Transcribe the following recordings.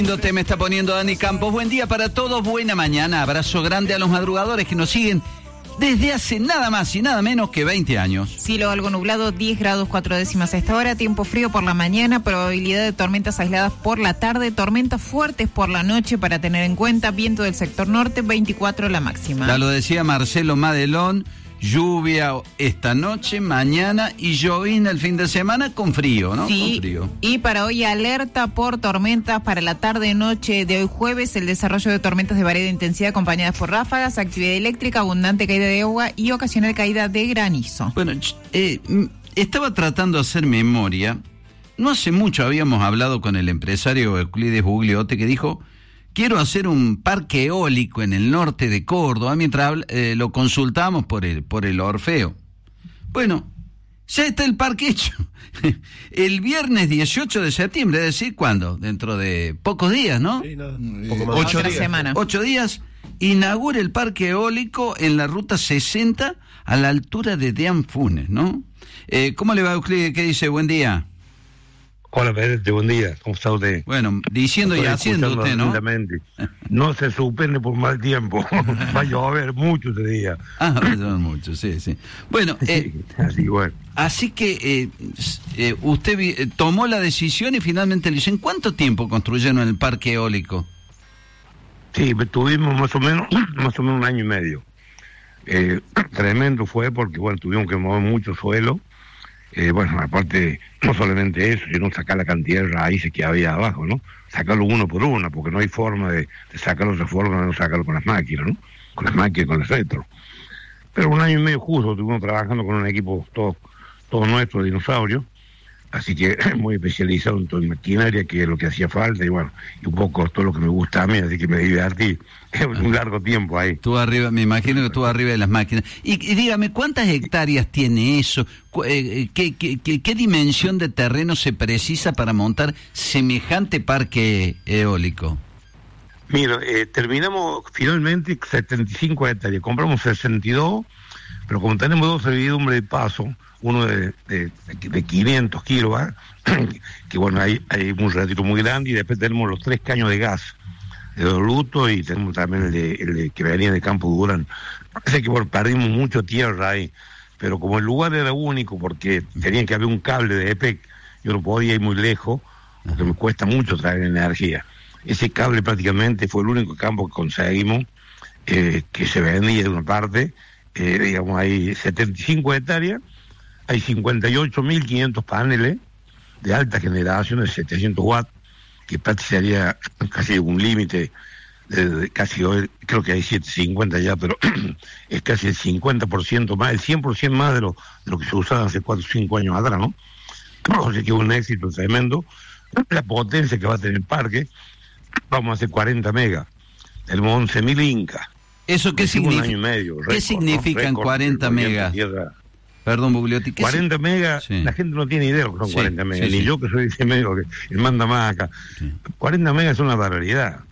Te me está poniendo Dani Campos. Buen día para todos, buena mañana. Abrazo grande a los madrugadores que nos siguen desde hace nada más y nada menos que 20 años. Cielo algo nublado, 10 grados 4 décimas a esta hora, tiempo frío por la mañana, probabilidad de tormentas aisladas por la tarde, tormentas fuertes por la noche para tener en cuenta, viento del sector norte, 24 la máxima. Ya lo decía Marcelo Madelón, lluvia esta noche, mañana y llovina el fin de semana con frío, ¿no? Sí, con frío. Y para hoy alerta por tormentas para la tarde-noche de hoy jueves, el desarrollo de tormentas de variada intensidad acompañadas por ráfagas, actividad eléctrica, abundante caída de agua y ocasional caída de granizo. Bueno, estaba tratando de hacer memoria. No hace mucho habíamos hablado con el empresario Euclides Bugliotti que dijo: quiero hacer un parque eólico en el norte de Córdoba, mientras lo consultamos por el Orfeo. Bueno, ya está el parque hecho. El viernes 18 de septiembre, es decir, ¿cuándo? Dentro de pocos días, ¿no? Sí, nada. Poco más. 8 días. 8 días, inaugura el parque eólico en la ruta 60 a la altura de Deán Funes, ¿no? ¿Cómo le va, Euclides? ¿Qué dice? Buen día. Hola, Pedro, buen día. ¿Cómo está usted? Bueno, diciendo y haciendo usted, ¿no? No se suspende por mal tiempo. Va a llover mucho este día. Va a llover mucho, sí. Bueno, así que usted tomó la decisión y finalmente le dicen, ¿cuánto tiempo construyeron el parque eólico? Sí, tuvimos más o menos un año y medio. Tremendo fue porque, bueno, tuvimos que mover mucho suelo. Aparte, no solamente eso, sino sacar la cantidad de raíces que había abajo, ¿no? Sacarlo uno por uno, porque no hay forma de sacarlo de esa forma, no sacarlo con las máquinas, ¿no? Con las máquinas, con el retro. Pero un año y medio justo estuvimos trabajando con un equipo todo nuestro, dinosaurio, así que muy especializado en toda maquinaria, que es lo que hacía falta, y bueno, y un poco todo lo que me gusta a mí, así que me divertí un largo tiempo ahí. Estuvo arriba, me imagino que estuvo arriba de las máquinas. Y dígame, ¿cuántas hectáreas tiene eso? ¿Qué dimensión de terreno se precisa para montar semejante parque eólico? Mira, terminamos finalmente 75 hectáreas, compramos 62, pero como tenemos dos servidumbres de paso, uno de 500 kilos, que bueno, hay un retiro muy grande, y después tenemos los 3 caños de gas de Doluto, y tenemos también el de que venía de Campo Durán. Así que bueno, perdimos mucho tierra ahí, pero como el lugar era único, porque tenía que haber un cable de EPEC, yo no podía ir muy lejos, porque me cuesta mucho traer energía. Ese cable prácticamente fue el único campo que conseguimos, que se vendía de una parte, digamos, hay 75 hectáreas, hay 58.500 paneles de alta generación de 700 watts, que prácticamente sería casi un límite, casi hoy, creo que hay 750 ya, pero es casi el 50% más, el 100% más de lo que se usaba hace 4 o 5 años atrás, ¿no? O sea que es un éxito tremendo. La potencia que va a tener el parque, vamos a hacer 40 megas, tenemos 11.000 incas. ¿Eso qué significa? Un año y medio, ¿Qué significan 40 megas? Perdón, Bugliotti. 40 megas, sí. La gente no tiene idea de lo que son 40 megas, ni yo que soy ese medio que manda más acá. Sí. 40 megas es una barbaridad.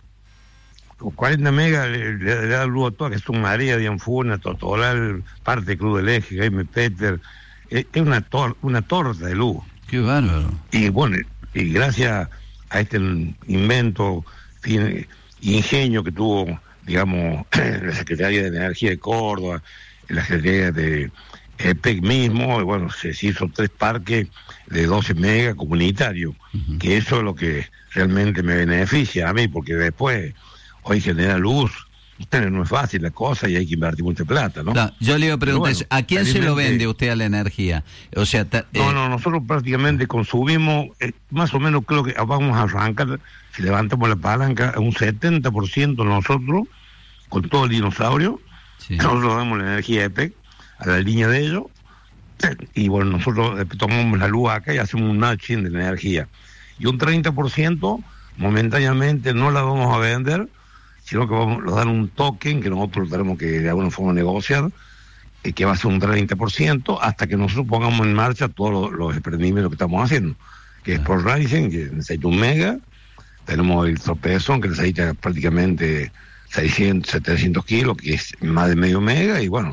40 megas le da luz a todas, que son María, Dianfuna, Totoral, parte de Cruz del Eje, Jaime Peter. Es una torta de luz. Qué bárbaro. Y bueno, y gracias a este invento, ingenio que tuvo, digamos, la Secretaría de Energía de Córdoba, la Secretaría de EPEC mismo, y bueno, se hizo 3 parques de 12 megas comunitarios, que eso es lo que realmente me beneficia a mí, porque después, hoy genera luz, no es fácil la cosa y hay que invertir mucha plata, ¿no? Yo le iba a preguntar, bueno, ¿a quién se lo vende usted a la energía? O sea, nosotros prácticamente consumimos, más o menos creo que vamos a arrancar, si levantamos la palanca, un 70% nosotros, con todo el dinosaurio, nosotros damos la energía EPEC a la línea de ellos, y bueno, nosotros tomamos la luz acá y hacemos un matching de la energía. Y un 30% momentáneamente no la vamos a vender, sino que vamos a dar un token que nosotros tenemos que de alguna forma negociar, que va a ser un 30%, hasta que nosotros pongamos en marcha todos los emprendimientos que estamos haciendo, que es por Rising, que necesita 1 mega, tenemos el tropezón, que necesita prácticamente 600, 700 kilos, que es más de medio mega, y bueno,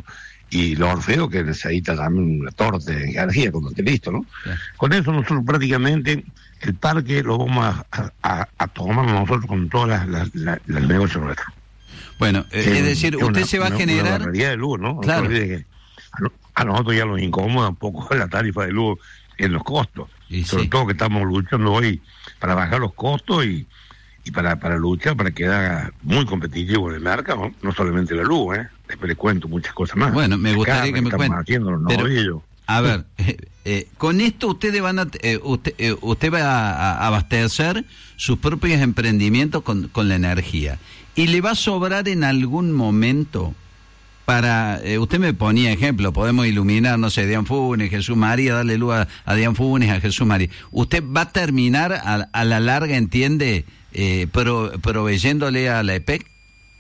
y los Orfeos que necesita también una torta de energía cuando esté listo, ¿no? Sí. Con eso nosotros prácticamente el parque lo vamos a tomar nosotros con todas las negocios nuestros. Bueno, es decir, usted se va a generar... La realidad de luz, ¿no? Claro. No se olvide que a nosotros ya nos incomoda un poco la tarifa de luz en los costos. Y sobre sí. todo que estamos luchando hoy para bajar los costos y para luchar para quedar muy competitivo en el mercado, no solamente la luz, después les cuento muchas cosas más. Bueno, me gustaría que me cuente. Haciendo los Pero, novillos. a ver, con esto ustedes van a, usted va a abastecer sus propios emprendimientos con la energía. ¿Y le va a sobrar en algún momento para, usted me ponía ejemplo, podemos iluminar, no sé, Dian Funes, Jesús María, darle luz a Dian Funes, a Jesús María? ¿Usted va a terminar a la larga, entiende, proveyéndole a la EPEC?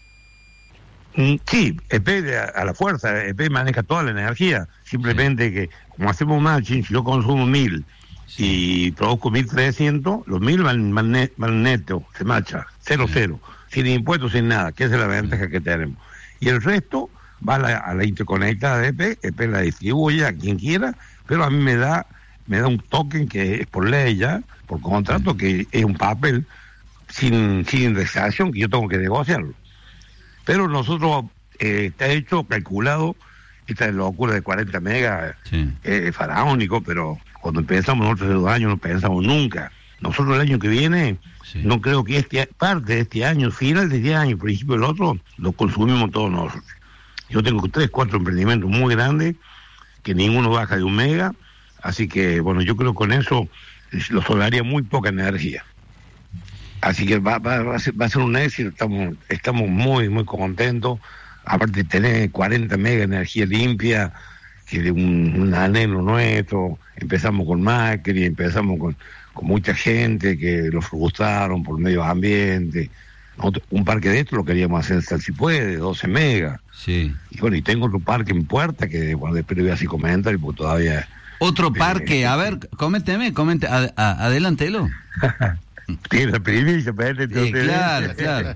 Sí, EPEC a la fuerza, EPEC maneja toda la energía, simplemente que como hacemos matching, si yo consumo 1000 y produzco 1300, los 1000 van neto, se marcha, 0, sin impuestos, sin nada, que esa es la ventaja que tenemos. Y el resto va a la interconectada de EPEC, EPEC la distribuye a quien quiera, pero a mí me da un token que es por ley ya, por contrato, que es un papel sin indexación, que yo tengo que negociarlo. Pero nosotros, está hecho, calculado, esta locura de 40 megas es faraónico, pero cuando empezamos nosotros hace 2 años no pensamos nunca. Nosotros el año que viene, no creo que parte de este año, final de este año, principio del otro, lo consumimos todos nosotros. Yo tengo 3, 4 emprendimientos muy grandes, que ninguno baja de 1 mega, así que, bueno, yo creo que con eso lo sobraría muy poca energía. Así que va a ser un éxito, estamos muy, muy contentos. Aparte de tener 40 megas de energía limpia, que de un anhelo nuestro, empezamos con Macri, empezamos con mucha gente que lo frustraron por el medio ambiente. Nosotros, un parque de esto lo queríamos hacer en si puede, 12 megas. Sí. Y bueno, y tengo otro parque en puerta que, bueno, después le voy a hacer comentarios porque todavía... Otro parque, a ver, coménteme, adelántelo. Tiene la primicia, claro.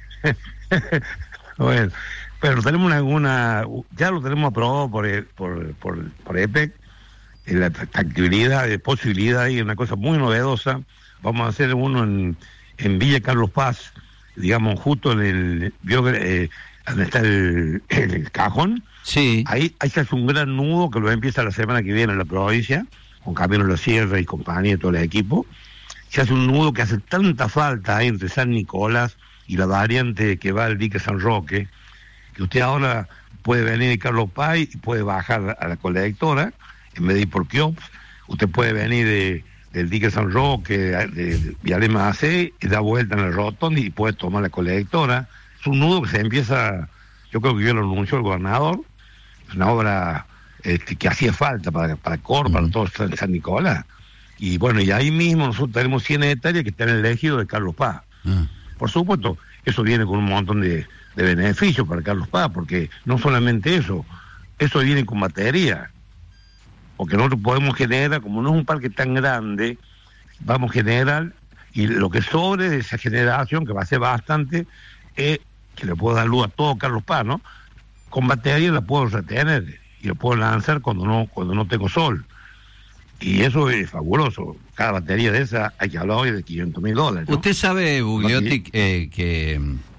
Bueno, pero tenemos ya lo tenemos aprobado por EPEC, la factibilidad, de posibilidad, y una cosa muy novedosa. Vamos a hacer uno en Villa Carlos Paz, digamos, justo en donde está el cajón. Sí. Ahí se hace un gran nudo que lo empieza la semana que viene en la provincia, con Camilo La Sierra y compañía, todo el equipo. Se hace un nudo que hace tanta falta ahí entre San Nicolás y la variante que va al dique San Roque, que usted ahora puede venir de Carlos Paz y puede bajar a la colectora, en vez de ir por Kiops. Usted puede venir del dique San Roque, de Vialema AC, y da vuelta en la rotonda y puede tomar la colectora. Es un nudo que se empieza, yo creo que ya lo anunció el gobernador, es una obra que hacía falta para Cor, para todo San Nicolás. Y bueno, y ahí mismo nosotros tenemos 100 hectáreas que están en el ejido de Carlos Paz. Por supuesto, eso viene con un montón de beneficios para Carlos Paz, porque no solamente eso viene con batería. Porque nosotros podemos generar, como no es un parque tan grande, vamos a generar, y lo que sobre de esa generación, que va a ser bastante, es que le puedo dar luz a todo Carlos Paz, ¿no? Con batería la puedo retener y lo puedo lanzar cuando no tengo sol. Y eso es fabuloso. Cada batería de esa hay que hablar hoy de $500,000, ¿no? Usted sabe, Bugliotti, que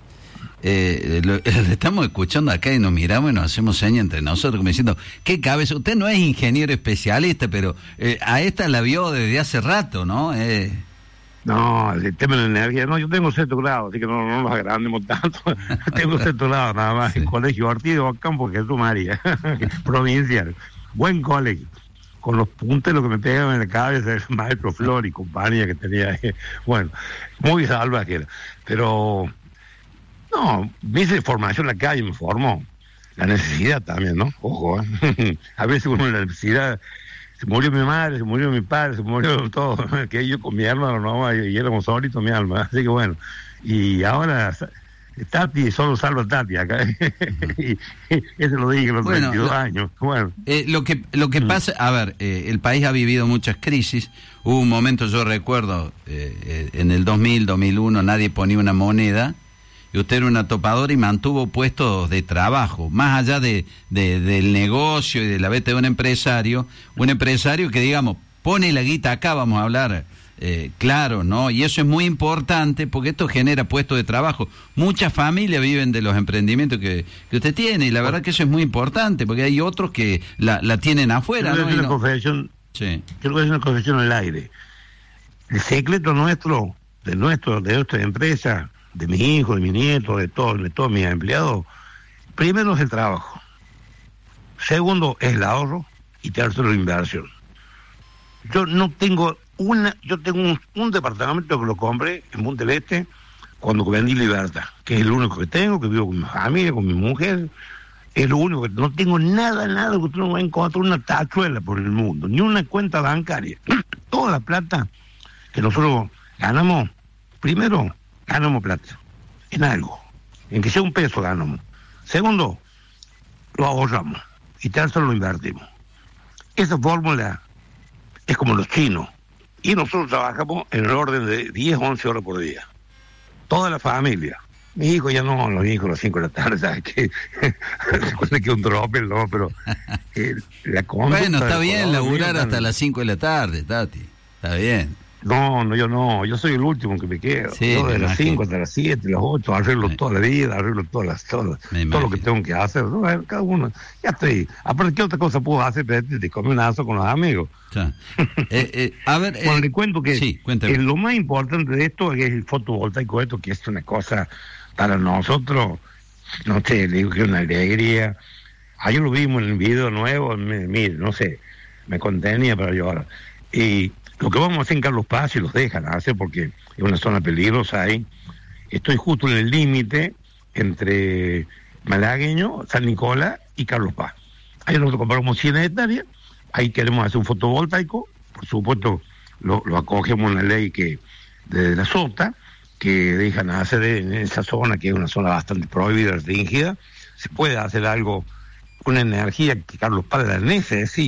lo estamos escuchando acá y nos miramos y nos hacemos señas entre nosotros como diciendo, ¿qué cabeza? Usted no es ingeniero especialista, pero a esta la vio desde hace rato, ¿no? No, el tema de la energía, no, yo tengo 6 grados, así que no nos agrandemos tanto. Tengo 6 grados nada más, en Colegio Ortiz de Ocampo, Jesús María, provincial. Buen colegio. Con los punteros que me pegaban en la cabeza, el maestro Flor y compañía que tenía ahí. Bueno, muy salvaje era. Pero, no, me hice formación en la calle, me formó. La necesidad también, ¿no? Ojo, a veces uno la necesidad, se murió mi madre, se murió mi padre, se murió todo, que yo con mi alma, no, y éramos solitos mi alma. Así que bueno, y ahora... Tati, solo salva a Tati acá. Y eso lo dije a los 22 años. Bueno. Lo que pasa, a ver, el país ha vivido muchas crisis. Hubo un momento, yo recuerdo, en el 2000, 2001, nadie ponía una moneda y usted era una topadora y mantuvo puestos de trabajo, más allá del negocio y de la venta de un empresario que, digamos, pone la guita acá, vamos a hablar claro, ¿no? Y eso es muy importante porque esto genera puestos de trabajo. Muchas familias viven de los emprendimientos que usted tiene, y la verdad que eso es muy importante, porque hay otros que la tienen afuera, ¿no? Quiero decir una confesión al aire. El secreto nuestro, de nuestra empresa, de mis hijos, de mis nietos, de todos mis empleados, primero es el trabajo, segundo es el ahorro, y tercero la inversión. Yo tengo un departamento que lo compré en Punta del Este cuando vendí Libertad, que es el único que tengo, que vivo con mi familia, con mi mujer. Es lo único que no tengo, nada que usted no va a encontrar una tachuela por el mundo, ni una cuenta bancaria. Toda la plata que nosotros ganamos, primero ganamos plata en algo, en que sea un peso ganamos. Segundo, lo ahorramos, y tercero lo invertimos. Esa fórmula es como los chinos, y nosotros trabajamos en el orden de 10, 11 horas por día. Toda la familia. Mi hijo ya no, los hijos a las 5 de la tarde, ¿sabes qué? Recuerda que un drope, ¿no? Pero la conducta... Bueno, está bien laburar hasta las 5 de la tarde, Tati. Está bien. No, yo soy el último que me quedo. Sí, yo de las 5 hasta las 7, las 8, arreglo toda la vida, arreglo todo lo que tengo que hacer. ¿No? Cada uno, ya estoy. Aparte, ¿qué otra cosa puedo hacer? Te comer un aso con los amigos. A ver, bueno, le cuento que sí, lo más importante de esto es el fotovoltaico, esto que es una cosa para nosotros, no sé, le digo que es una alegría. Ayer lo vimos en el video nuevo, mire, no sé, me contenía para llorar. Y lo que vamos a hacer en Carlos Paz, si los dejan hacer, porque es una zona peligrosa ahí, estoy justo en el límite entre Malagueño, San Nicolás y Carlos Paz. Ahí nosotros compramos 100 hectáreas, ahí queremos hacer un fotovoltaico, por supuesto lo acogemos en la ley que de la SOTA, que dejan hacer en esa zona, que es una zona bastante prohibida, restringida. Se puede hacer algo, una energía que Carlos Paz la necesita.